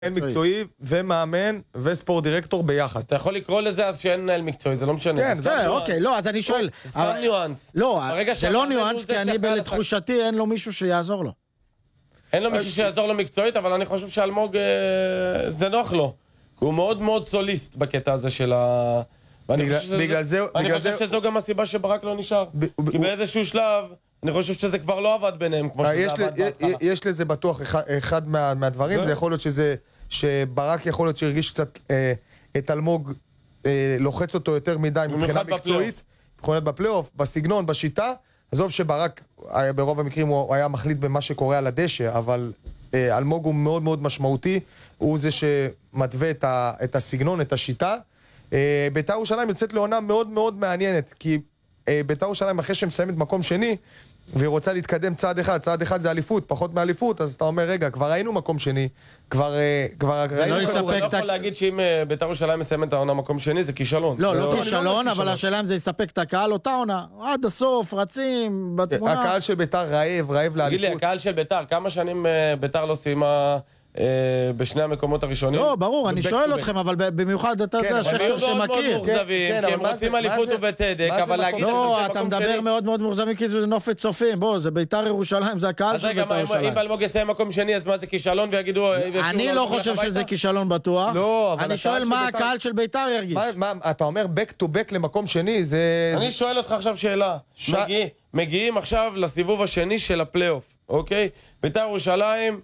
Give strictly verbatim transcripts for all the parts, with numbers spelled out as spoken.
אין מקצועי ומאמן וספורט דירקטור ביחד. אתה יכול לקרוא לזה אז שאין מנהל מקצועי, זה לא משנה. כן, אוקיי, לא, אז אני שואל. זה סתם ניואנס. לא, זה לא ניואנס, כי אני לתחושתי אין לו מישהו שיעזור לו. אין לו מישהו שיעזור לו מקצועית, אבל אני חושב שאלמוג זה נוח לו. הוא מאוד מאוד סוליסט בקטע הזה של ה... בגלל זה... אני חושב שזו גם הסיבה שברק לא נשאר. כי באיזשהו שלב... אני חושב שזה כבר לא עבד ביניהם, כמו שזה עבד בהתחלה. יש לזה בטוח אחד מהדברים, זה יכול להיות שזה, שברק יכול להיות שהרגיש קצת את אלמוג, לוחץ אותו יותר מדי מבחינה מקצועית, מבחינת בפלייאוף, בסגנון, בשיטה, עזוב שברק, ברוב המקרים הוא היה מחליט במה שקורה על הדשא, אבל אלמוג הוא מאוד מאוד משמעותי, הוא זה שמתווה את הסגנון, את השיטה. בית"ר ירושלים יוצאת לעונה מאוד מאוד מעניינת, כי בית"ר ירושלים אחרי שמסיימת מקום שני, והיא רוצה להתקדם צעד אחד, צעד אחד זה אליפות, פחות מאליפות, אז אתה אומר, רגע, כבר ראינו מקום שני, כבר ראינו... אני לא יכול להגיד שאם בית"ר ירושלים מסיימת את העונה מקום שני, זה כישלון. לא, לא כישלון, אבל השאלה אם זה יספק את הקהל, אותה עונה, עד הסוף, רצים, בתמונה. הקהל של בית"ר רעב, רעב לאליפות. תגיד לי, הקהל של בית"ר, כמה שנים בית"ר לא סיימה... בשני המקומות הראשונים. לא, ברור, אני שואל אתכם, אבל במיוחד אתה יודע, שכתר שמכיר. הם מאוד מאוד מורזבים, כי הם רוצים אליפות ובצדק, אבל להגיד לא, אתה מדבר מאוד מאוד מורזבים, כי זה נופת צופים, בוא, זה בית"ר ירושלים, זה הקהל של בית"ר ירושלים. אם אלמוג יסיים מקום שני, אז מה זה כישלון, ויגידו... אני לא חושב שזה כישלון בטוח. אני שואל מה הקהל של בית"ר ירגיש. אתה אומר back to back למקום שני, זה... אני שואל אותך עכשיו שאלה. מגיעים עכשיו לסיבוב השני של הפלייאוף, אוקיי? בית"ר ירושלים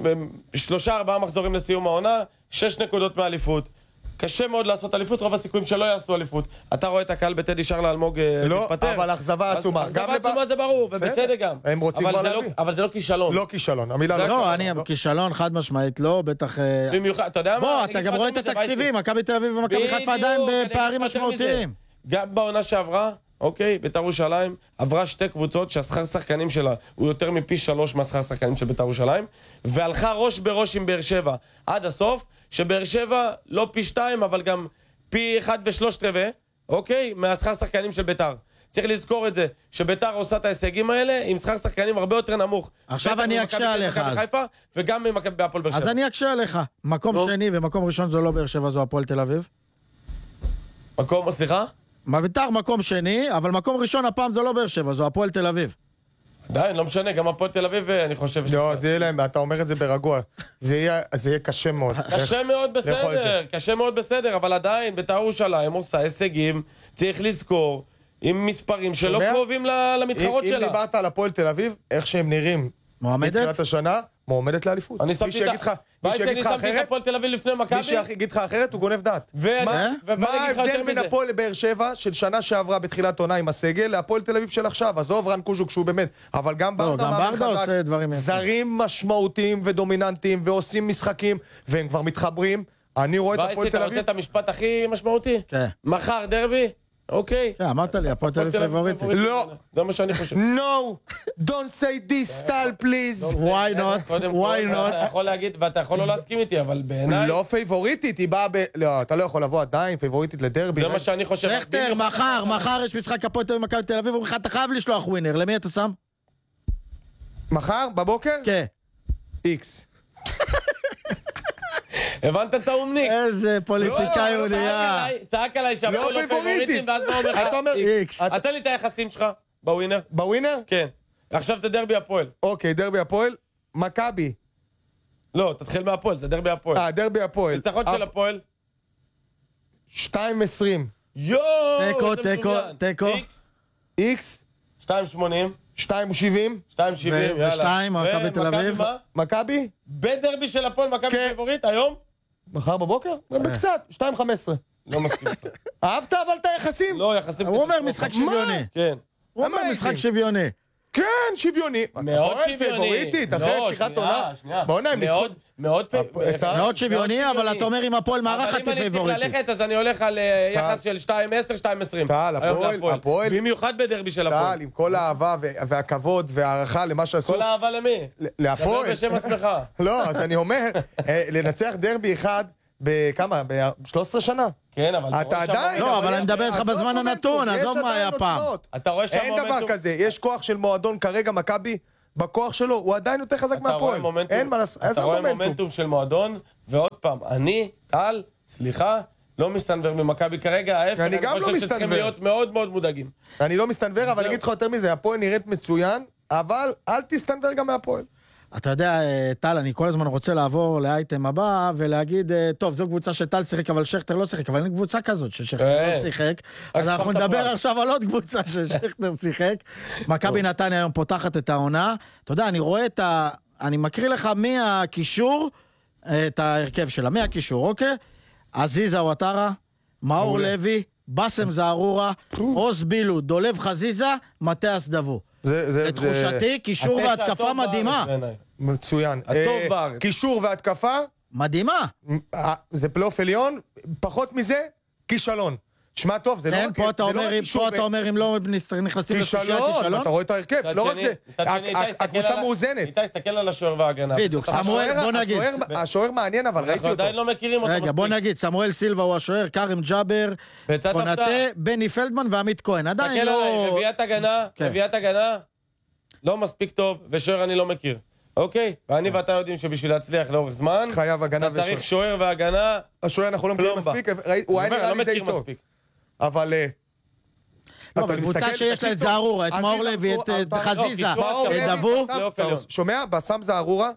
שלושה ארבעה מחזורים לסיום העונה, שש נקודות מאליפות. קשה מאוד לעשות אליפות, רוב הסיכויים שלא יעשו אליפות. אתה רואה את הקהל בטדי שר לאלמוג להתפטר. לא, אבל אכזבה עצומה. אכזבה עצומה זה ברור, ובצדק גם. הם רוצים כבר להביא. אבל זה לא כישלון. לא כישלון, המילה לא כישלון. לא, אני כישלון חד משמעית, לא, בטח... במיוחד, אתה יודע מה? בוא, אתה גם רואה את התקציבים, מכבי תל אביב ומכבי חיפה עדיין בפערים משמעותיים. גם בעונה שעברה, אוקיי, בית"ר ירושלים עברה שתי קבוצות שהשכר שחקנים שלה הוא יותר מפי שלוש מהשכר שחקנים של בית"ר ירושלים, והלכה ראש בראש עם באר שבע עד הסוף, שבאר שבע לא פי שתיים אבל גם פי אחד ושלושת רבעי, אוקיי, מהשכר שחקנים של בית"ר. צריך לזכור את זה, שבית"ר עושה את ההישגים האלה עם שכר שחקנים הרבה יותר נמוך. עכשיו אני אקשה עליך אז. וגם ממכבי בהפועל באר שבע. אז אני אקשה עליך. מקום שני ומקום ראשון זו לא באר שבע, זו הפועל תל אביב. מקום, סליחה? בית"ר מקום שני, אבל מקום ראשון הפעם זה לא באר שבע, זו הפועל תל אביב. עדיין, לא משנה, גם הפועל תל אביב, אני חושב שזה... לא, זה יהיה להם, אתה אומר את זה ברגוע. זה יהיה קשה מאוד. קשה מאוד בסדר, קשה מאוד בסדר, אבל עדיין, בית"ר ירושלים עושה הישגים, צריך לזכור, עם מספרים שלא קרובים למתחרות שלה. אם דיברת על הפועל תל אביב, איך שהם נראים בתחילת השנה, מועמדת לאליפות. מי שיגיד לך אחרת, מי שיגיד לך אחרת הוא גונב דעת. מה ההבדל בין הפועל לבאר שבע של שנה שעברה בתחילת עונה עם הסגל להפועל תל אביב של עכשיו? עזוב רן קוז'וק שהוא באמת, אבל גם ברדה עושה דברים זרים משמעותיים ודומיננטיים ועושים משחקים והם כבר מתחברים. אני רואה את הפועל תל אביב. אתה רוצה את המשפט הכי משמעותי? מחר דרבי? אוקיי. כן, אמרת לי, הפועל תל אביב פייבוריטית. לא. זה מה שאני חושב. No, don't say this, טל, please. Why not? Why not? אתה יכול להגיד, ואתה יכול לא להסכים איתי, אבל בעיניי... לא פייבוריטית, היא באה ב... לא, אתה לא יכול לבוא עדיין, פייבוריטית לדרבי. זה מה שאני חושב. שכתר, מחר, מחר יש משחק הפועל תל אביב מכבי תל אביב, ואומרים לך, אתה חייב לשלוח ווינר, למי אתה שם? מחר? בבוקר? כן. איקס. הבנת את האומניק? איזה פוליטיקאי הוא נהיה. צעק עליי שהפועל לא פייבוריטים, ואז מה אומר לך? איקס. תן לי את היחסים שלך בווינר. בווינר? כן. עכשיו זה דרבי הפועל. אוקיי, דרבי הפועל. מכבי. לא, תתחיל מהפועל, זה דרבי הפועל. אה, דרבי הפועל. ניצחון של הפועל. שתיים עשרים. יואו! תיקו, תיקו, תיקו. איקס. שתיים שמונים. שתיים שבעים. שתיים שבעים, יאללה. ושתיים, מכבי תל אביב. מכבי? בדרבי של הפועל, מכבי פייבוריט, היום? מחר בבוקר? בקצת, שתיים חמש עשרה. לא מסכים. אהבת אבל את היחסים? לא, יחסים... הוא אומר משחק שוויוני. כן. הוא אומר משחק שוויוני. כן, שוויוני. מאוד שוויוני. פייבוריטית, אחרי פתיחת עונה. בוא נעים, מאוד, מאוד מאוד שוויוני, אבל אתה אומר אם הפועל מארחת היא פייבוריטית. אבל אם אני צריך ללכת, אז אני הולך על יחס של שתיים עשר, שתיים עשרים. טל, הפועל. במיוחד בדרבי של הפועל. טל, עם כל האהבה והכבוד והערכה למה שעשו. כל האהבה למי? להפועל. דבר בשם עצמך. לא, אז אני אומר, לנצח דרבי אחד בכמה? ב-שלוש עשרה שנה. כן, אבל אתה עדיין... לא, אבל אני מדבר איתך בזמן הנתון, עזוב מה היה פעם. אתה רואה אין דבר כזה, יש כוח של מועדון כרגע, מכבי, בכוח שלו, הוא עדיין יותר חזק מהפועל. אין מה לעשות, אתה רואה מומנטום של מועדון, ועוד פעם, אני, טל, סליחה, לא מסתנבר ממכבי כרגע, ההפך, אני גם לא חושב שצריכים מסתנבר. להיות מאוד מאוד מודאגים. אני לא מסתנבר, אבל אני אגיד לך יותר מזה, הפועל נראית מצוין, אבל אל תסתנבר גם מהפועל. אתה יודע, טל, אני כל הזמן רוצה לעבור לאייטם הבא ולהגיד, טוב, זו קבוצה שטל שיחק, אבל שכטר לא שיחק, אבל אין קבוצה כזאת ששכטר לא שיחק. אז אנחנו נדבר עכשיו על עוד קבוצה ששכטר שיחק. מכבי נתניה היום פותחת את העונה. אתה יודע, אני רואה את ה... אני מקריא לך מהקישור, את ההרכב שלה, מהקישור, אוקיי? עזיזה וואטרה, מאור לוי, בסם זערורה, עוז בילו, דולב חזיזה, מתיאס דבו. לתחושתי, קישור והתקפה מדהימה. מצוין. הטוב בארץ. קישור והתקפה, מדהימה. זה פלייאוף עליון, פחות מזה, כישלון. שמע טוב, זה לא רק... פה אתה אומר, אם לא נכנסים לשושייה, כישלון? אתה רואה את ההרכב, לא רק זה. הקבוצה מאוזנת. איתי, תסתכל על השוער וההגנה. בדיוק, סמואל, בוא נגיד. השוער מעניין, אבל ראיתי אותו. אנחנו עדיין לא מכירים אותו מספיק. רגע, בוא נגיד, סמואל סילבה הוא השוער, קארם ג'אבר, קונטה, בני פלדמן ועמית כהן. עדיין לא... רביעיית הגנה, רביעיית הגנה, לא מספיק טוב, ושוער אני לא מכיר. אוקיי? ואני ואתה יודעים שבשביל להצליח לאורך זמן, חייב הגנה אתה צריך שוער והגנה. השוער אנחנו לא מכירים מספיק, הוא היה נראה לי די טוב. אבל... לא, אבל קבוצה שיש לה את זערורה, את מאור לוי, את חזיזה, את דבו. שומע? בסם זערורה,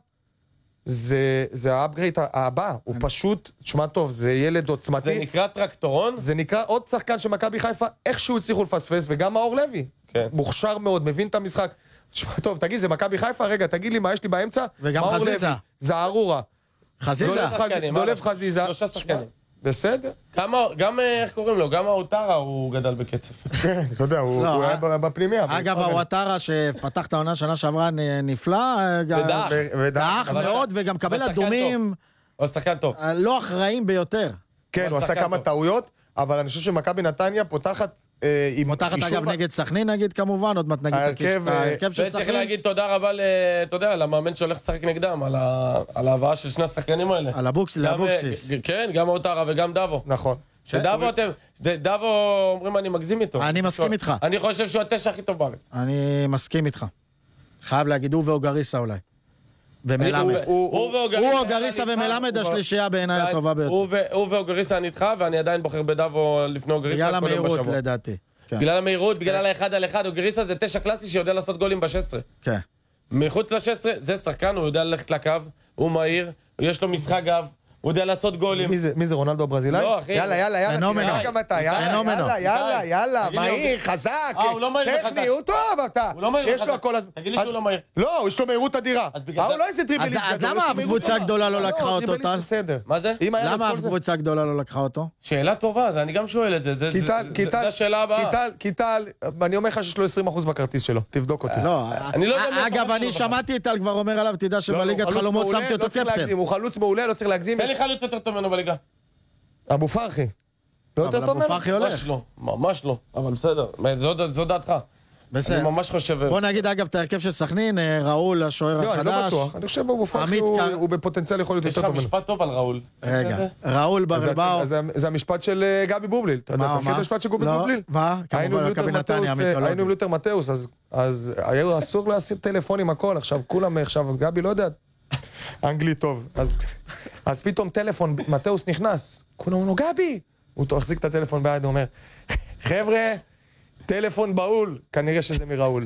זה האפגרייט הבא, הוא פשוט, תשמע טוב, זה ילד עוצמתי. זה נקרא טרקטורון? זה נקרא עוד שחקן של מכבי חיפה, איכשהו הצליחו לפספס, וגם מאור לוי. מוכשר מאוד, מבין את המשחק. תשמע טוב, תגיד, זה מכבי חיפה? רגע, תגיד לי מה יש לי באמצע? וגם חזיזה. זערורה. חזיזה. דולב חזיזה. שלושה שחקנים. בסדר. גם, איך קוראים לו? גם האוטרה הוא גדל בקצב. כן, אתה יודע, הוא היה בפנימיה. אגב, האוטרה שפתח את העונה שנה שעברה נפלא. ודח. ודח מאוד, וגם קבל אדומים. הוא שחקן טוב. לא אחראים ביותר. כן, הוא עשה כמה טעויות, אבל אני חושב שמכבי נתניה פותחת עם... פותחת אגב נגד סכנין, נגיד כמובן, עוד מעט נגיד את ההרכב של סכנין. וצריך להגיד תודה רבה, אתה יודע, למאמן שהולך לשחק נגדם, על ההבאה של שני השחקנים האלה. על אבוקסיס. כן, גם אוטרה וגם דבו. נכון. שדבו אתם, דבו אומרים אני מגזים איתו. אני מסכים איתך. אני חושב שהוא התשע הכי טוב בארץ. אני מסכים איתך. חייב להגיד, הוא ואוגריסה אולי. ומלמד. הוא ואוגריסה ומלמד השלישייה בעיניי הטובה ביותר. הוא ואוגריסה אני איתך, ואני עדיין בוחר בדבו לפני אוגריסה. בגלל המהירות לדעתי. בגלל המהירות, בגלל האחד על אחד, אוגריסה זה תשע קלאסי שיודע לעשות גולים ב-שש עשרה. כן. מחוץ ל-שש עשרה זה שחקן, הוא יודע ללכת לקו, הוא מהיר, יש לו משחק גב, הוא יודע לעשות גולים. מי זה, רונלדו הברזילאי? לא, אחי. יאללה, יאללה, יאללה. פנומנו. יאללה, יאללה, יאללה, מהיר, חזק. אה, הוא לא מהיר וחזק. טכני, הוא טוב, אתה. הוא לא מהיר יש לו הכל... תגיד לי שהוא לא מהיר. לא, יש לו מהירות אדירה. הוא לא איזה דריבליסט גדול. אז למה אף קבוצה גדולה לא לקחה אותו, טל? מה זה? למה אף קבוצה גדולה לא לקחה אותו? שאלה טובה, אני גם שואל את זה. זה השאלה הבאה. קיטל, אני אומר לך שיש לו עשרים אחוז בכרטיס שלו, תבדוק אותי. אגב, אני שמעתי את טל כבר אומר עליו, תדע שבליגת חלומות שמתי אותו קפטן. הוא חלוץ מעולה, לא צריך להגזים. תן לי חלוץ יותר טוב ממנו בליגה. אבו פרחי. לא יותר טוב ממנו? אבו פרחי הולך. ממש לא, ממש לא, אבל בסדר, זו דעתך. בסדר. אני ממש חושב... בוא נגיד אגב את ההרכב של סכנין, ראול, השוער החדש. לא, אני לא בטוח. אני חושב אבו פרחי הוא בפוטנציאל יכול להיות יותר טוב ממנו. יש לך משפט טוב על ראול. רגע, ראול ברבאו. זה המשפט של גבי בובליל. אתה יודע, אתה מכיר את המשפט של גבי בובליל? מה? היינו עם לותר מתאוס, אז היה אסור להסיר טלפונים הכל. עכשיו כולם, עכשיו גבי לא יודע. אנגלית טוב. אז פתאום טלפון, מתאוס נכנס. כולם אומרים לו, גבי! הוא החזיק את הטלפון ביד, הוא אומר, חבר'ה, טלפון בהול, כנראה שזה מראול.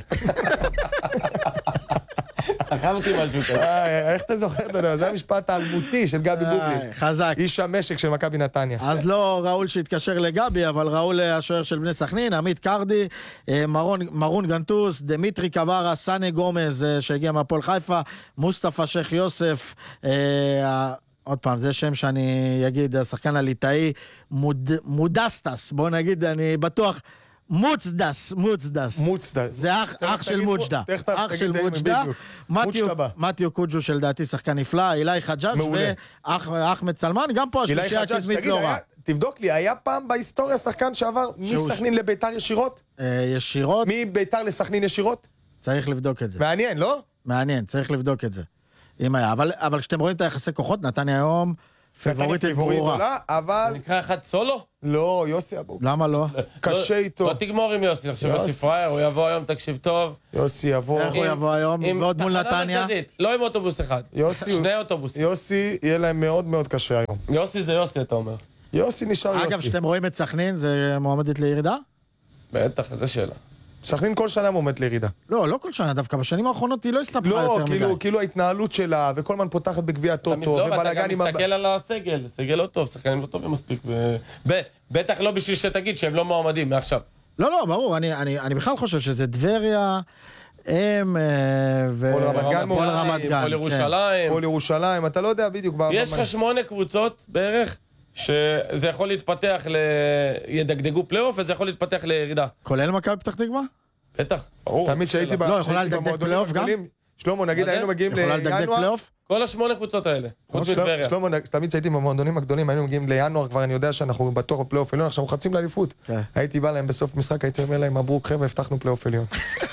סחמתי משהו כזה. איך אתה זוכר את זה? זה המשפט האלמותי של גבי בובליל. חזק. איש המשק של מכבי נתניה. אז לא ראול שהתקשר לגבי, אבל ראול השוער של בני סכנין, עמית קרדי, מרון גנטוס, דמיטרי קברה, סאני גומז שהגיע מהפועל חיפה, מוסטפא שייח יוסף, עוד פעם, זה שם שאני אגיד, השחקן הליטאי, מודסטס, בוא נגיד, אני בטוח, מוצדס, מוצדס. מוצדס. זה אח, אח של מוג'דה. אח של מוג'דה. מתיו קוג'ו של דעתי שחקן נפלא, אילי חג'אג' ואחמד סלמן, גם פה השלישי הקדמית לא רע. תבדוק לי, היה פעם בהיסטוריה שחקן שעבר מסכנין לביתר ישירות? ישירות? מביתר לסכנין ישירות? צריך לבדוק את זה. מעניין, לא? מעניין, צריך לבדוק את זה. אם היה, אבל, אבל כשאתם רואים את היחסי כוחות, נתניה היום פיבוריטית ברורה. אבל... זה נקרא אחד סולו? לא, יוסי אבו. למה לא? קשה איתו. לא תגמור עם יוסי, עכשיו יוסי פרייר, הוא יבוא היום, תקשיב טוב. יוסי יבוא. איך הוא יבוא היום? ועוד מול נתניה? לא עם אוטובוס אחד, שני אוטובוסים. יוסי, יהיה להם מאוד מאוד קשה היום. יוסי זה יוסי, אתה אומר. יוסי נשאר יוסי. אגב, שאתם רואים את סכנין, זה מועמדת לירידה? בטח, איזה שאלה. סכנין כל שנה מועמדת לירידה. לא, לא כל שנה, דווקא בשנים האחרונות היא לא הסתפרה יותר מדי. לא, כאילו ההתנהלות שלה, וכל הזמן פותחת בגביע הטוטו, ובלגן עם... אתה גם מסתכל על הסגל, סגל לא טוב, שחקנים לא טובים מספיק. בטח לא בשביל שתגיד שהם לא מועמדים מעכשיו. לא, לא, ברור, אני בכלל חושב שזה דבריה, הם ו... פועל רמת גן, פועל רמת גן, פועל ירושלים. פועל ירושלים, אתה לא יודע בדיוק. יש לך שמונה קבוצות בערך, שזה יכול להתפתח ל... ידגדגו פלייאוף, וזה יכול להתפתח לירידה. כולל מכבי פתח תקווה? בטח, ברור. תמיד שהייתי במועדונים הגדולים, שלמה, נגיד היינו מגיעים לינואר, כל השמונה קבוצות האלה, חוץ מדבריה. שלמה, תמיד שהייתי במועדונים הגדולים, היינו מגיעים לינואר, כבר אני יודע שאנחנו בטוח בפלייאוף עליון, עכשיו חצים לאליפות. הייתי בא להם בסוף משחק, הייתי אומר להם, מברוק חבר'ה, הבטחנו פלייאוף עליון.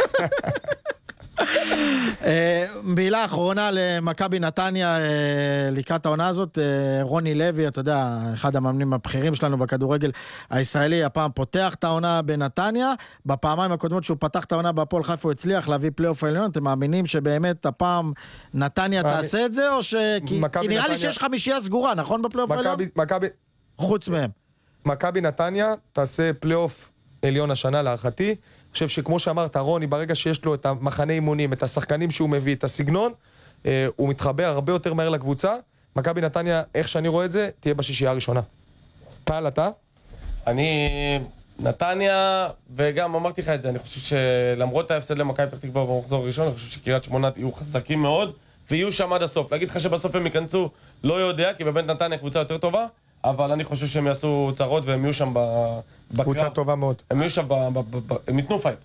מילה אחרונה למכבי נתניה לקראת העונה הזאת, רוני לוי, אתה יודע, אחד המאמנים הבכירים שלנו בכדורגל הישראלי, הפעם פותח את העונה בנתניה, בפעמיים הקודמות שהוא פתח את העונה בהפועל חיפה הוא הצליח להביא פלייאוף עליון, אתם מאמינים שבאמת הפעם נתניה תעשה את זה, או ש... כי נראה לי שיש חמישייה סגורה, נכון בפלייאוף עליון? חוץ מהם. מכבי נתניה תעשה פלייאוף עליון השנה להערכתי, אני חושב שכמו שאמרת, רוני, ברגע שיש לו את המחנה אימונים, את השחקנים שהוא מביא, את הסגנון, אה, הוא מתחבר הרבה יותר מהר לקבוצה. מכבי נתניה, איך שאני רואה את זה, תהיה בשישייה הראשונה. טל, אתה? אני... נתניה, וגם אמרתי לך את זה, אני חושב שלמרות ההפסד למכבי פתח תקווה במחזור הראשון, אני חושב שקריית שמונה יהיו חזקים מאוד, ויהיו שם עד הסוף. להגיד לך שבסוף הם ייכנסו, לא יודע, כי באמת נתניה קבוצה יותר טובה, אבל אני חושב שהם יעשו צרות והם יהיו שם בקרב. קבוצה טובה מאוד. הם יהיו שם, הם ייתנו פייט.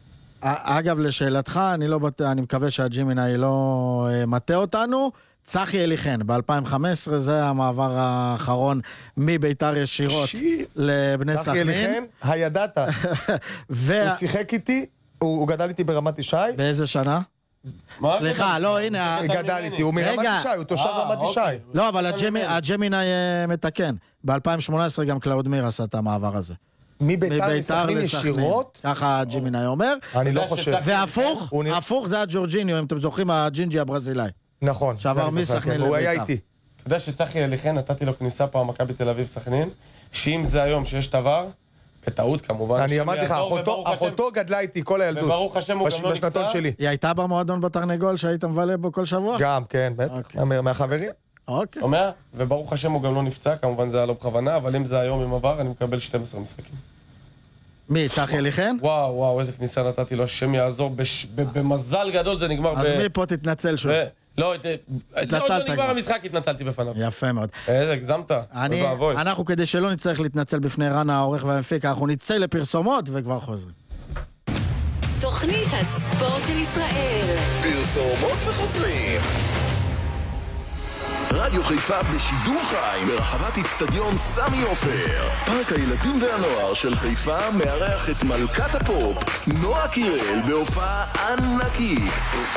אגב, לשאלתך, אני לא אני מקווה שהג'ימיני לא מטה אותנו. צחי אליכן, ב-אלפיים וחמש עשרה זה המעבר האחרון מביתר ישירות לבני סכנין. צחי אליכן, הידעת. הוא שיחק איתי, הוא גדל איתי ברמת ישי. באיזה שנה? סליחה, לא, הנה... גדל איתי, הוא מרמת ישי, הוא תושב רמת ישי. לא, אבל הג'מיני מתקן. ב-אלפיים שמונה עשרה גם קלאוד מיר עשה את המעבר הזה. מביתר לסכנין ישירות? ככה הג'מיני אומר. אני לא חושב. והפוך, הפוך זה הג'ורג'יניו, אם אתם זוכרים, הג'ינג'י הברזילאי. נכון. שעבר מסכנין לביתר. הוא היה איתי. אתה יודע שצחי אליכן, נתתי לו כניסה פעם מכבי תל אביב סכנין, שאם זה היום שיש דבר, בטעות כמובן. אני אמרתי לך, אחותו גדלה איתי כל הילדות. וברוך השם הוא גם לא נפצע. היא הייתה במועדון בתרנגול שהיית מבלה בו כל שבוע? גם, כן, בטח. מהחברים. אוקיי. אומר, וברוך השם הוא גם לא נפצע, כמובן זה היה לא בכוונה, אבל אם זה היום עם עבר, אני מקבל שנים עשר משחקים. מי, צחי אליכן? וואו, וואו, איזה כניסה נתתי לו, השם יעזור, במזל גדול זה נגמר ב... אז מי פה תתנצל שוב? לא, לא נגמר המשחק, התנצלתי בפניו. יפה מאוד. איזה, הגזמת. אנחנו כדי שלא נצטרך להתנצל בפני רנה, העורך והמפיק, אנחנו נצא לפרסומות וכבר חוזרים. תוכנית הספורט של ישראל. פרסומות וחוזרים. רדיו חיפה בשידור חי ברחבת אצטדיון סמי עופר. פארק הילדים והנוער של חיפה מארח את מלכת הפופ נועה קירל בהופעה ענקית.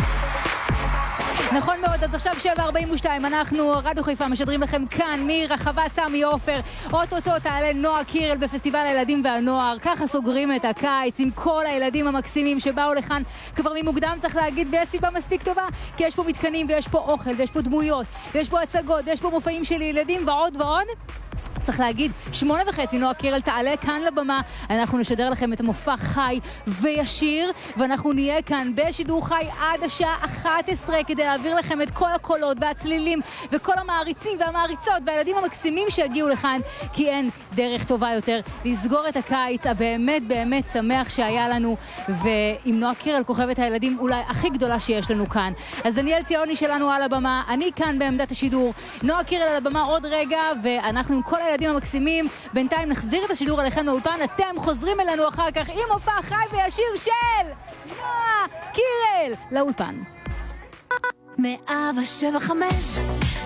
נכון מאוד, אז עכשיו שבע ארבעים ושתיים, אנחנו רדיו חיפה משדרים לכם כאן מרחבת סמי עופר. אוטוטו תעלה נועה קירל בפסטיבל הילדים והנוער. ככה סוגרים את הקיץ עם כל הילדים המקסימים שבאו לכאן כבר ממוקדם, צריך להגיד, ויש סיבה מספיק טובה, כי יש פה מתקנים ויש פה אוכל ויש פה דמויות ויש פה הצגות ויש פה מופעים של ילדים ועוד ועוד. צריך להגיד, שמונה וחצי נועה קירל תעלה כאן לבמה, אנחנו נשדר לכם את המופע חי וישיר, ואנחנו נהיה כאן בשידור חי עד השעה אחת עשרה כדי להעביר לכם את כל הקולות והצלילים וכל המעריצים והמעריצות והילדים המקסימים שהגיעו לכאן, כי אין דרך טובה יותר לסגור את הקיץ הבאמת באמת שמח שהיה לנו, ועם נועה קירל כוכבת הילדים אולי הכי גדולה שיש לנו כאן. אז דניאל ציוני שלנו על הבמה, אני כאן בעמדת השידור, נועה קירל על הבמה עוד רגע, ואנחנו עם כל הילדים המקסימים. בינתיים נחזיר את השידור עליכם לאולפן, אתם חוזרים אלינו אחר כך עם מופע חי וישיר של נועה קירל לאולפן. מאה שבע חמש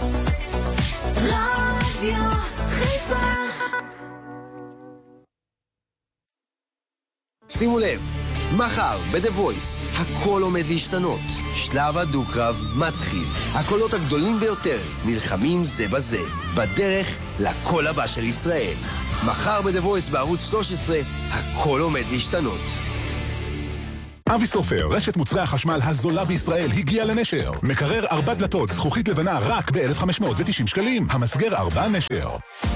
רדיו חיפה. שימו לב, מחר ב-The Voice, הכל עומד להשתנות. שלב הדו-קרב מתחיל. הקולות הגדולים ביותר נלחמים זה בזה. בדרך לקול הבא של ישראל. מחר ב-The Voice בערוץ שלוש עשרה, הכל עומד להשתנות. אבי סופר, רשת מוצרי החשמל הזולה בישראל, הגיעה לנשר. מקרר ארבע דלתות, זכוכית לבנה רק ב-אלף חמש מאות ותשעים שקלים. המסגר ארבע נשר.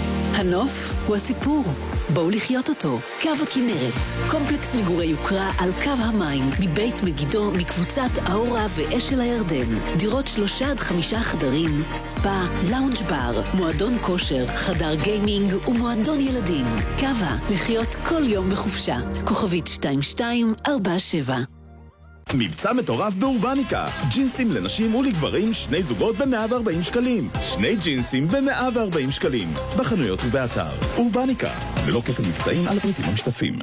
הנוף הוא הסיפור. בואו לחיות אותו. קו הכנרת. קומפלקס מגורי יוקרה על קו המים. מבית מגידו, מקבוצת האורה ואשל הירדן. דירות שלושה עד חמישה חדרים. ספה, לאונג' בר, מועדון כושר, חדר גיימינג ומועדון ילדים. קווה, לחיות כל יום בחופשה. כוכבית שתיים שתיים ארבע שבע. מבצע מטורף באורבניקה. ג'ינסים לנשים ולגברים, שני זוגות ב-מאה וארבעים שקלים. שני ג'ינסים ב-מאה וארבעים שקלים. בחנויות ובאתר. אורבניקה. ללא כפל מבצעים על הפריטים המשתתפים.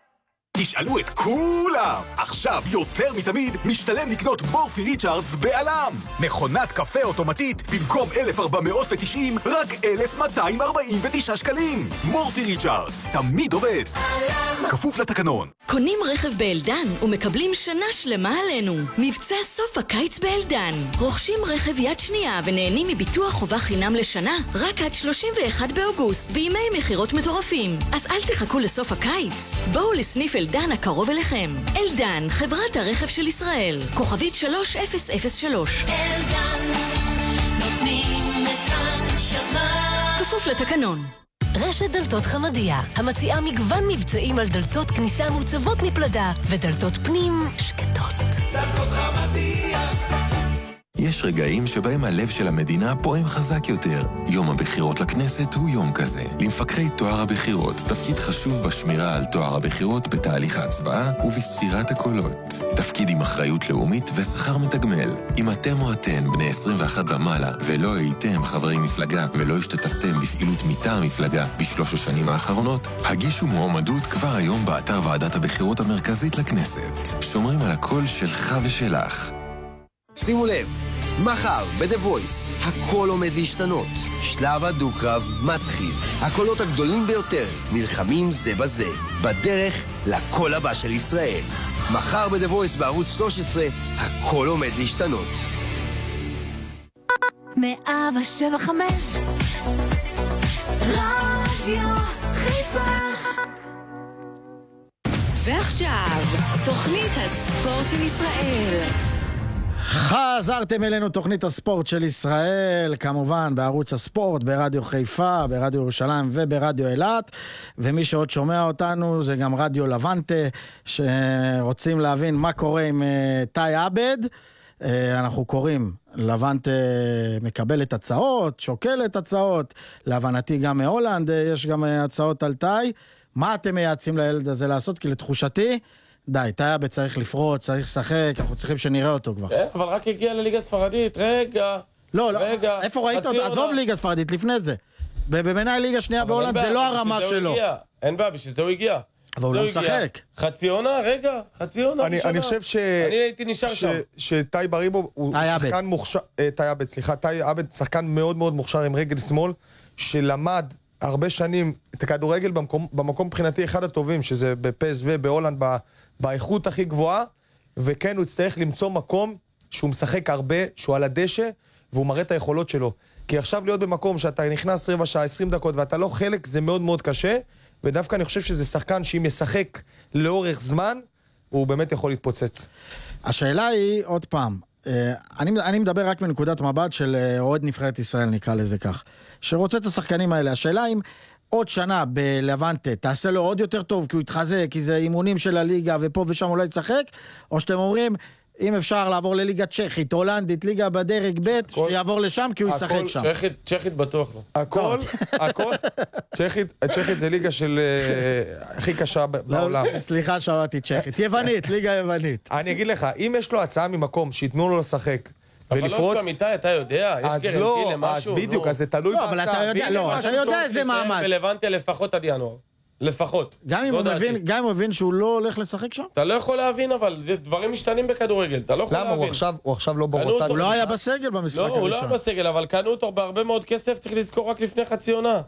תשאלו את כולם! עכשיו יותר מתמיד משתלם לקנות מורפי ריצ'ארדס בעלם! מכונת קפה אוטומטית במקום אלף ארבע מאות ותשעים רק אלף מאתיים ארבעים ותשעה שקלים! מורפי ריצ'ארדס תמיד עובד! כפוף לתקנון. קונים רכב באלדן ומקבלים שנה שלמה עלינו. מבצע סוף הקיץ באלדן. רוכשים רכב יד שנייה ונהנים מביטוח חובה חינם לשנה רק עד שלושים ואחד באוגוסט בימי מחירות מטורפים. אז אל תחכו לסוף הקיץ. בואו לסניף אלדן הקרוב אליכם. אלדן, חברת הרכב של ישראל. כוכבית שלוש אפס אפס שלוש. אלדן, נותנים את הנשמה. כפוף לתקנון. רשת דלתות חמדיה, המציעה מגוון מבצעים על דלתות כניסה מוצבות מפלדה ודלתות פנים שקטות. דלתות חמדיה. יש רגעים שבהם הלב של המדינה פועם חזק יותר. יום הבחירות לכנסת הוא יום כזה. למפקחי תואר הבחירות, תפקיד חשוב בשמירה על תואר הבחירות בתהליך ההצבעה ובספירת הקולות. תפקיד עם אחריות לאומית ושכר מתגמל. אם אתם או אתן בני עשרים ואחת ומעלה ולא הייתם חברי מפלגה ולא השתתפתם בפעילות מטעם המפלגה בשלוש השנים האחרונות, הגישו מועמדות כבר היום באתר ועדת הבחירות המרכזית לכנסת. שומרים על הקול שלך ושלך. שימו לב, מחר ב-The Voice, הכל עומד להשתנות. שלב הדו-קרב מתחיל. הקולות הגדולים ביותר נלחמים זה בזה. בדרך לקול הבא של ישראל. מחר ב-The Voice בערוץ שלוש עשרה, הכל עומד להשתנות. מאה ושבע חמש רדיו חיפה. ועכשיו, תוכנית הספורט של ישראל. חזרתם אלינו, תוכנית הספורט של ישראל, כמובן בערוץ הספורט, ברדיו חיפה, ברדיו ירושלים וברדיו אילת, ומי שעוד שומע אותנו זה גם רדיו לבנטה, שרוצים להבין מה קורה עם תאי עבד. אנחנו קוראים, לבנטה מקבלת הצעות, שוקלת הצעות, להבנתי גם מהולנד יש גם הצעות על תאי. מה אתם מייעצים לילד הזה לעשות? כי לתחושתי די, תאי צריך לפרוץ, צריך לשחק, אנחנו צריכים שנראה אותו כבר. אבל רק הגיע לליגה ספרדית, רגע. לא, לא, איפה ראית אותו? עזוב ליגה ספרדית, לפני זה. במנהי ליגה שנייה בהולנד, זה לא הרמה שלו. אין בעיה, בשביל זה הוא הגיע. אבל הוא לא משחק. חצי עונה, רגע, חצי עונה בשנה. אני חושב ש... אני הייתי נשאר שם. שתאי בריבו הוא שחקן מוכשר... תאי עבד, סליחה, תאי עבד שחקן מאוד מאוד מוכשר עם רגל שמאל, שלמד הרבה שנים את הכדורגל במקום, במקום מבחינתי אחד הטובים, שזה בפס ובהולנד באיכות הכי גבוהה, וכן הוא יצטרך למצוא מקום שהוא משחק הרבה, שהוא על הדשא, והוא מראה את היכולות שלו. כי עכשיו להיות במקום שאתה נכנס רבע שעה, עשרים דקות, ואתה לא חלק, זה מאוד מאוד קשה, ודווקא אני חושב שזה שחקן שאם ישחק לאורך זמן, הוא באמת יכול להתפוצץ. השאלה היא, עוד פעם, אני, אני מדבר רק מנקודת מבט של אוהד נבחרת ישראל, נקרא לזה כך, שרוצה את השחקנים האלה. השאלה אם עוד שנה בלבנטה תעשה לו עוד יותר טוב, כי הוא יתחזק, כי זה אימונים של הליגה, ופה ושם אולי יצחק, או שאתם אומרים, אם אפשר לעבור לליגה צ'כית, הולנדית, ליגה בדרג ב', שיעבור לשם, כי הוא ישחק שם. צ'כית בטוח לא. הכל, הכל, צ'כית זה ליגה של הכי קשה בעולם. סליחה שמעתי צ'כית, יוונית, ליגה יוונית. אני אגיד לך, אם יש לו הצעה ממקום, שיתנו לו לשחק, ולפרוץ... אבל לא גם איתי, אתה יודע, יש גרנטי למשהו. אז בדיוק, אז זה תלוי בהצעה. לא, אבל אתה יודע, לא, אתה יודע איזה מעמד. רלוונטי לפחות עד ינואר. לפחות. גם אם הוא מבין, גם אם הוא מבין שהוא לא הולך לשחק שם? אתה לא יכול להבין, אבל דברים משתנים בכדורגל, אתה לא יכול להבין. למה? הוא עכשיו, הוא עכשיו לא ברוטציה. הוא לא היה בסגל במשחק הראשון. לא, הוא לא היה בסגל, אבל קנו אותו בהרבה מאוד כסף, צריך לזכור רק לפני חצי עונה.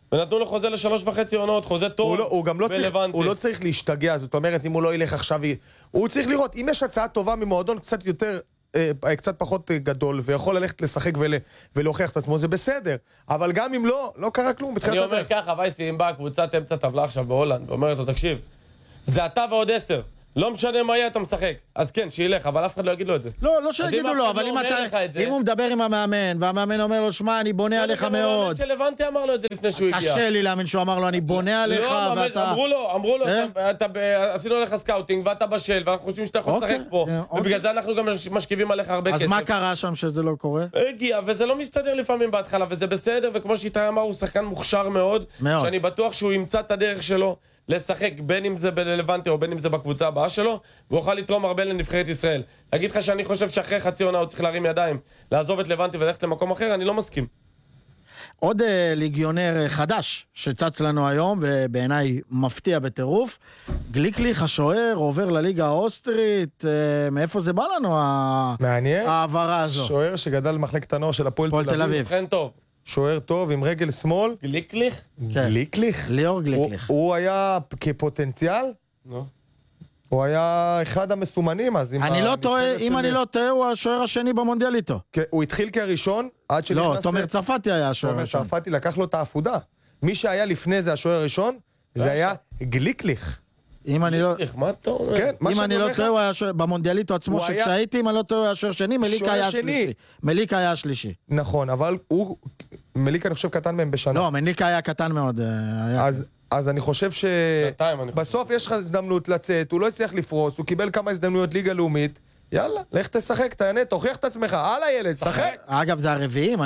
ונתנו לו חוזה לשלוש וחצי עונות, חוזה טוב. הוא, לא, הוא גם לא צריך, הוא לא צריך להשתגע, זאת אומרת, אם הוא לא ילך עכשיו, הוא צריך לראות, אם יש הצעה טובה ממועדון קצת יותר, אה, קצת פחות גדול, ויכול ללכת לשחק ול, ולהוכיח את עצמו, זה בסדר. אבל גם אם לא, לא קרה כלום. אני אומר ככה, וייסי, אם באה קבוצת אמצע טבלה עכשיו בהולנד, ואומרת לו, תקשיב, זה אתה ועוד עשר. לא משנה מה יהיה, אתה משחק. אז כן, שילך, אבל אף אחד לא יגיד לו את זה. לא, לא שיגידו לו, אבל אם אתה... אם הוא מדבר עם המאמן, והמאמן אומר לו, שמע, אני בונה עליך מאוד. המאמן של לבנטי אמר לו את זה לפני שהוא הגיע. קשה לי להאמין שהוא אמר לו, אני בונה עליך, ואתה... אמרו לו, אמרו לו, עשינו לך סקאוטינג, ואתה בשל, ואנחנו חושבים שאתה יכול לשחק פה. ובגלל זה אנחנו גם משכיבים עליך הרבה כסף. אז מה קרה שם שזה לא קורה? הגיע, וזה לא מסתדר לפעמים בהתחלה, וזה בסדר, וכמו שאיתי אמר, הוא שחקן מוכשר מאוד, שאני בטוח שהוא ימצא את הדרך שלו לשחק, בין אם זה בלבנטי או בין אם זה בקבוצה הבאה שלו, והוא יכול לתרום הרבה לנבחרת ישראל. להגיד לך שאני חושב שאחרי חצי עונה הוא צריך להרים ידיים, לעזוב את לבנטי וללכת למקום אחר, אני לא מסכים. עוד אה, ליגיונר חדש שצץ לנו היום, ובעיניי מפתיע בטירוף, גליקליך השוער עובר לליגה האוסטרית, אה, מאיפה זה בא לנו מעניין. העברה הזו? שוער שגדל במחלקת הנוער של הפועל תל אביב. ובכן טוב. שוער טוב עם רגל שמאל. גליקליך? גליקליך? ליאור גליקליך. הוא, הוא היה כפוטנציאל? נו. הוא היה אחד המסומנים אז. אני לא טועה, אם אני לא טועה, הוא השוער השני במונדיאל איתו. הוא התחיל כראשון, עד שנכנס... לא, תומר צרפתי היה השוער הראשון. תומר צרפתי לקח לו את העפודה. מי שהיה לפני זה השוער הראשון, זה היה גליקליך. אם אני לא... מה אתה אומר? כן, מה אם אני לא טועה, הוא היה שוער... במונדיאליטו עצמו שכשהייתי, אם אני לא טועה, הוא היה שוער שני, מליקה היה שלישי. מליקה היה שלישי. נכון, אבל הוא... מליקה אני חושב קטן מהם בשנה. לא, מליקה היה קטן מאוד. אז... אז אני חושב שבסוף יש לך הזדמנות לצאת, הוא לא הצליח לפרוץ, הוא קיבל כמה הזדמנויות ליגה לאומית, יאללה, לך תשחק, תהנה, תוכיח את עצמך, הלאה ילד, שחק. אגב, זה הרביעים,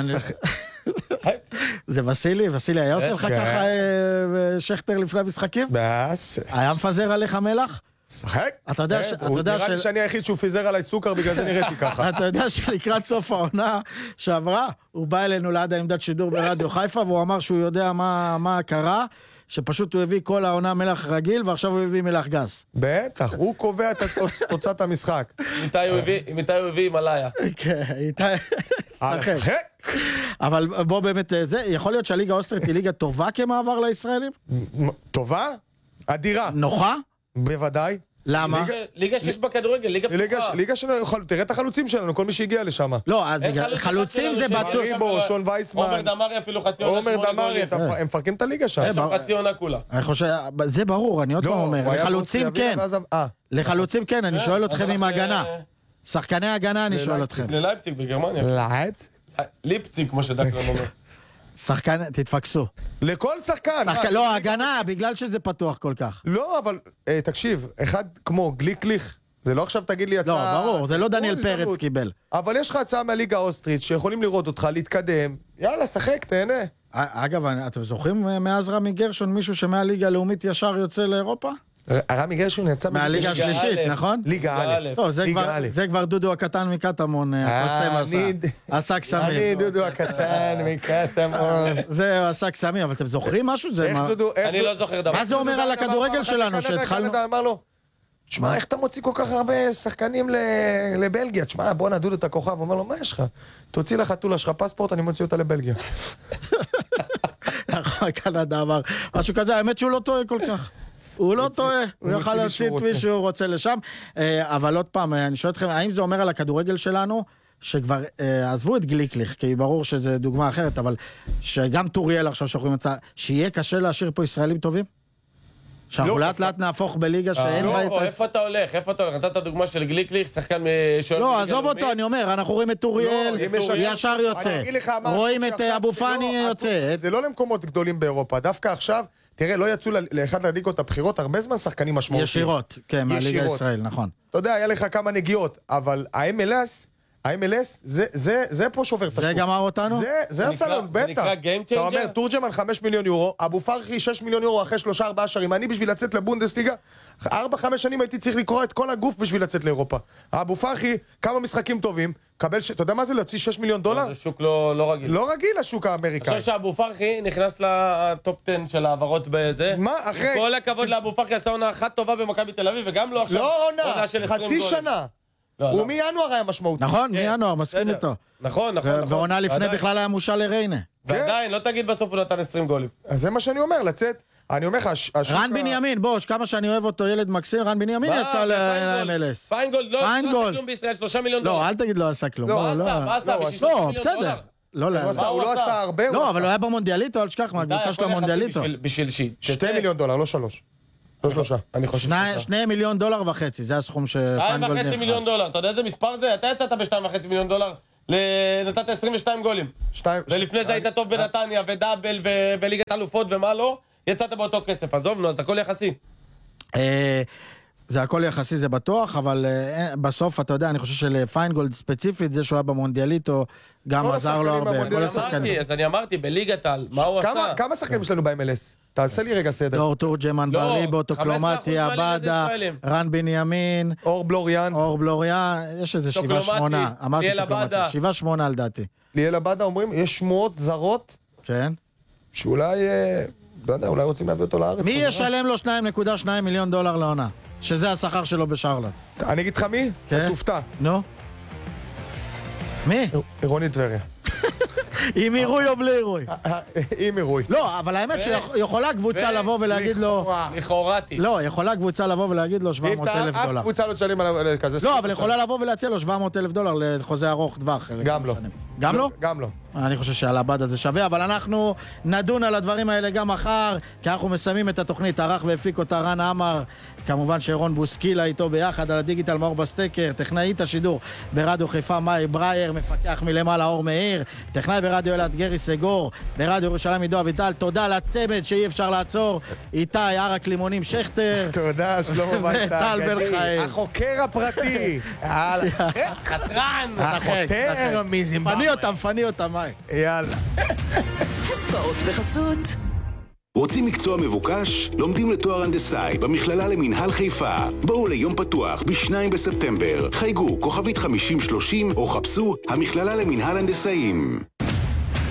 זה וסילי, וסילי היה עושה לך ככה שכתר לפני המשחקים? בס. היה מפזר עליך מלח? שחק. אתה יודע ש... נראה לי שאני היחיד שהוא פיזר עליי סוכר, בגלל זה נראיתי ככה. אתה יודע שלקראת סוף העונה שעברה, הוא בא אלינו ליד העמדת שידור ברדיו חיפה, והוא אמר שהוא יודע מה קרה, שפשוט הוא הביא כל העונה מלח רגיל, ועכשיו הוא הביא מלח גס. בטח, הוא קובע את תוצאת המשחק. מתי הוא הביא מלאיה. כן, איתי... שחק. אבל בוא באמת, זה, יכול להיות שהליגה האוסטרית היא ליגה טובה כמעבר לישראלים? טובה? אדירה. נוחה? בוודאי. למה? ליגה שיש בכדורגל, ליגה פתוחה. ליגה שלנו, תראה את החלוצים שלנו, כל מי שהגיע לשם. לא, חלוצים זה בטוח. ריבו, שון וייסמן. עומר דמרי אפילו חצי עונה. עומר דמרי, הם מפרקים את הליגה שם. יש שם חצי עונה כולה. זה ברור, אני עוד פעם אומר. לחלוצים כן. לחלוצים כן, אני שואל אתכם עם הגנה. שחקני הגנה אני שואל אתכם. ללייפציג בגרמניה. לייפציג? ליפציג, כמו שדקלן אומר. שחקן, תתפקסו. לכל שחקן. לא, הגנה, בגלל שזה פתוח כל כך. לא, אבל תקשיב, אחד כמו גליקליך, זה לא עכשיו תגיד לי הצעה... לא, ברור, זה לא דניאל פרץ קיבל. אבל יש לך הצעה מהליגה האוסטרית שיכולים לראות אותך, להתקדם, יאללה, שחק, תהנה. אגב, אתם זוכרים מאז רמי גרשון מישהו שמהליגה הלאומית ישר יוצא לאירופה? רמי גרשון יצא מהליגה השלישית, נכון? ליגה א'. טוב, זה כבר דודו הקטן מקטמון, קוסם עשה. עשה קסמים. אני דודו הקטן מקטמון. זה עשה קסמים, אבל אתם זוכרים משהו? אני לא זוכר דבר. מה זה אומר על הכדורגל שלנו שהתחלנו? אמר לו, תשמע, איך אתה מוציא כל כך הרבה שחקנים לבלגיה? תשמע, בוא נדוד את הכוכב. הוא אומר לו, מה יש לך? תוציא לחתולה שלך פספורט, אני מוציא אותה לבלגיה. קנדה אמר, משהו כזה, האמת שהוא לא טועה כל כך. הוא לא טועה, הוא יוכל להוציא את מי שהוא רוצה לשם. אבל עוד פעם, אני שואל אתכם, האם זה אומר על הכדורגל שלנו, שכבר עזבו את גליקליך, כי ברור שזה דוגמה אחרת, אבל שגם טוריאל עכשיו שאוכלים מצא, שיהיה קשה להשאיר פה ישראלים טובים? שאנחנו לאט לאט נהפוך בליגה שאין בה את... לא, איפה אתה הולך? איפה אתה הולך? נתת דוגמה של גליקליך, שחקן משוער... לא, עזוב אותו, אני אומר, אנחנו רואים את טוריאל, ישר יוצא. רואים את אבו פאני יוצא. זה לא למקומות גדולים באירופה, דווקא עכשיו... תראה, לא יצאו לאחד להדיג את הבחירות, הרבה זמן שחקנים משמעותיים. ישירות, כן, מהליגה ישראל, נכון. אתה יודע, היה לך כמה נגיעות, אבל ה-אם אל אס, ה-אם אל אס, זה פה שובר את השוק. זה גמר אותנו? זה הסלון, בטח. זה נקרא Game Changer? אתה אומר, תורג'מן חמש מיליון יורו, אבו פרחי שש מיליון יורו אחרי שלושה ארבעה שערים. אני בשביל לצאת לבונדסליגה, ארבע חמש שנים הייתי צריך לקרוא את כל הגוף בשביל לצת לאירופה. אבו פרחי, כמה משחקים טובים, קבל, אתה יודע מה זה להוציא שש מיליון דולר? זה שוק לא רגיל. לא רגיל השוק האמריקאי. אני חושב שאבו פרחי נכנס לטופ עשר של העברות בזה. מה, אחרי... כל הכבוד לאבו פרחי עשה עונה אחת טובה במכבי תל אביב, וגם לא עכשיו לא עונה, חצי שנה. הוא מינואר היה משמעותי. נכון, מינואר, מסכים איתו. נכון, נכון. ועונה לפני בכלל היה מושל לריינה. ועדיין, לא תגיד בסוף הוא נתן עשרים גולים. אז זה מה שאני אומר, לצאת. אני אומר לך, רן בנימין, בוא, כמה שאני אוהב אותו, ילד מקסים, רן בנימין יצא ל-אם אל אס. פיינגולד לא עשה כלום בישראל, שלושה מיליון דולר. לא, אל תגיד לא עשה כלום. לא, עשה, מה עשה? בשביל שלושה מיליון דולר. לא, הוא לא עשה הרבה. לא, אבל הוא היה במונדיאליטו, אל תשכח מהקבוצה של המונדיאליטו. בשביל שיט. שתי מיליון דולר, לא שלוש. לא שלושה. אני חושב שלושה. שני מיליון דולר וחצי, זה הסכום שפיינגולד שתיים וחצי מיליון דולר, אתה יודע איזה מספר זה? אתה יצאת בשתיים וחצי מיליון דולר, נתת עשרים ושתיים גולים. ולפני זה היית טוב בנתניה, ודאבל, וליגת אלופות ומה לא, יצאת באותו כסף. עזוב, נו, אז הכל יחסי. זה הכל יחסי, זה בטוח, אבל בסוף, אתה יודע, אני חושב שלפיינגולד ספציפית, זה שהוא היה במונדיאליטו, גם עזר לו הרבה. אמרתי, אז אני אמרתי, בליגת על, מה הוא עשה? כמה שחקנים יש לנו ב-אם אל אס? תעשה לי רגע סדר. דור תורג'מן, בריבו, טוקלומטי, עבדה, רן בנימין, אור בלוריאן. אור בלוריאן, יש איזה שבעה שמונה. אמרתי טוקלומטי, שבעה שמונה לדעתי. ליאל עבדה אומרים, יש שמועות זרות. כן. שאולי, לא יודע, אולי רוצים להביא אותו לארץ. מי ישלם לו שניים נקודה שתיים מיליון דולר לעונה? שזה השכר שלו בשרלוט. אני אגיד לך מי? כן. תופתע. נו. מי? רוני טבריה. עם עירוי או בלי עירוי? עם עירוי. לא, אבל האמת שיכולה קבוצה לבוא ולהגיד לו... לכאורתי. לא, יכולה קבוצה לבוא ולהגיד לו שבע מאות אלף דולר. אף קבוצה לא תשלם על כזה... לא, אבל יכולה לבוא ולהציע לו שבע מאות אלף דולר לחוזה ארוך טווח. גם לא. גם לא? גם לא. אני חושב שעל הבד הזה שווה, אבל אנחנו נדון על הדברים האלה גם מחר, כי אנחנו מסיימים את התוכנית, ערך והפיק אותה רן עמר, כמובן שרון בוסקילה איתו ביחד על הדיגיטל מאור בסטקר, טכנאית השידור ברדיו חיפה מאי ברייר, מפקח מלמעלה אור מאיר, טכנאי ברדיו אלעד גרי סגור, ברדיו ירושלים עידו אביטל, תודה לצמד שאי אפשר לעצור, איתי ערק לימונים שכטר, תודה שלמה וייסה, החוקר הפרטי, חתרן, החותר מזימבבואה, פני אותם, פני אותם מאי. יאללה. הספעות בחסות. רוצים מקצוע מבוקש? לומדים לתואר הנדסאי במכללה למינהל חיפה. בואו ליום פתוח בשניים בספטמבר. חייגו כוכבית חמישים שלושים או חפשו המכללה למינהל הנדסאים.